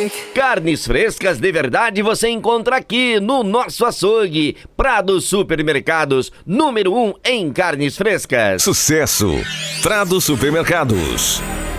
Carnes frescas de verdade você encontra aqui no nosso açougue. Prado Supermercados, número 1 em carnes frescas. Sucesso! Prado Supermercados.